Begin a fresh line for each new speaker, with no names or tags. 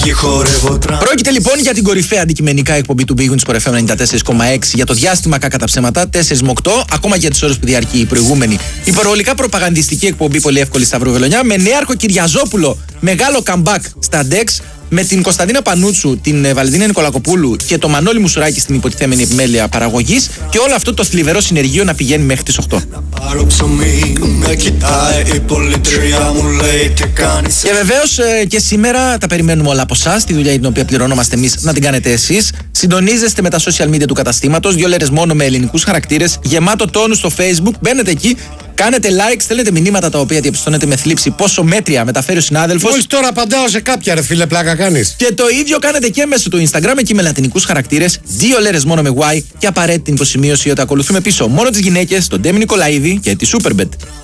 Πρόκειται λοιπόν για την κορυφαία αντικειμενικά εκπομπή του Big Win Sport FM 94,6 για το διάστημα κακά τα ψέματα, 4 με 8, ακόμα και για τις ώρες που διαρκεί η προηγούμενη υπερβολικά προπαγανδιστική εκπομπή πολύ εύκολη Σταυροβελονιά, με νέαρχο Κυριαζόπουλο, μεγάλο comeback στα Dex, με την Κωνσταντίνα Πανούτσου, την Βαλεντίνα Νικολακοπούλου και το Μανώλη Μουσουράκη στην υποτιθέμενη επιμέλεια παραγωγής, και όλο αυτό το θλιβερό συνεργείο να πηγαίνει μέχρι τις 8. Και βεβαίως και σήμερα τα περιμένουμε όλα από εσάς, τη δουλειά για την οποία πληρωνόμαστε εμείς να την κάνετε εσείς. Συντονίζεστε με τα social media του καταστήματος, 2 λέρες μόνο με ελληνικούς χαρακτήρες, γεμάτο τόνους στο Facebook. Μπαίνετε εκεί, κάνετε like, στέλνετε μηνύματα τα οποία διαπιστώνετε με θλίψη πόσο μέτρια μεταφέρει ο συνάδελφος.
Μόλις τώρα απαντάω σε κάποια, ρε φίλε, πλάκα κάνεις.
Και το ίδιο κάνετε και μέσω του Instagram, εκεί με λατινικούς χαρακτήρες, 2 λέρες μόνο με Y, και απαραίτητη υποσημείωση ότι ακολουθούμε πίσω μόνο τις γυναίκες, τον Ντέμι Νικολαίδη και τη Superbet.